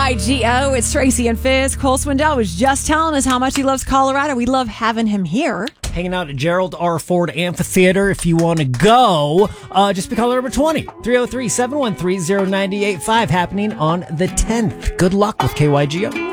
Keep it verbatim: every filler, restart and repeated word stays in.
Y G O, it's Tracy and Fizz. Cole Swindell was just telling us how much he loves Colorado. We love having him here. Hanging out at Gerald R. Ford Amphitheater. If you want to go, uh, just be caller number twenty, three oh three, seven one three, oh nine eight five, happening on the tenth. Good luck with K Y G O.